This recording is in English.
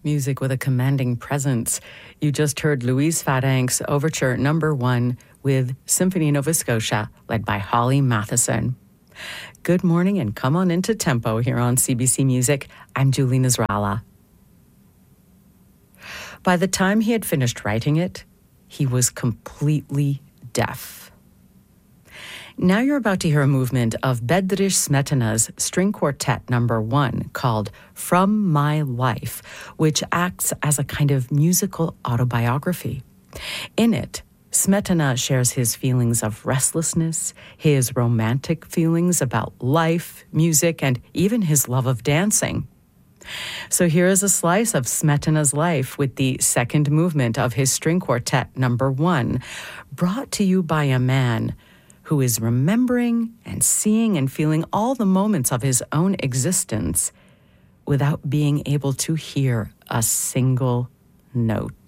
Music with a commanding presence. You just heard Louise Fadding's Overture Number 1 with Symphony Nova Scotia, led by Holly Matheson. Good morning and come on into Tempo here on CBC Music. I'm Julie Nasrallah. By the time he had finished writing it, he was completely deaf. Now you're about to hear a movement of Bedřich Smetana's String Quartet Number 1 called From My Life, which acts as a kind of musical autobiography. In it, Smetana shares his feelings of restlessness, his romantic feelings about life, music, and even his love of dancing. So here is a slice of Smetana's life with the second movement of his String Quartet Number 1, brought to you by a man who is remembering and seeing and feeling all the moments of his own existence without being able to hear a single note.